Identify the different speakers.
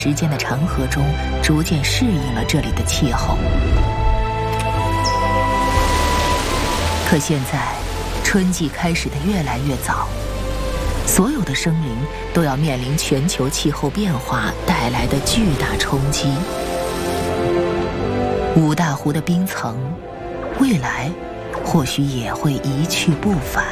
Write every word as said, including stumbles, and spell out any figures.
Speaker 1: 时间的长河中，逐渐适应了这里的气候。可现在，春季开始的越来越早，所有的生灵都要面临全球气候变化带来的巨大冲击。五大湖的冰层，未来或许也会一去不返。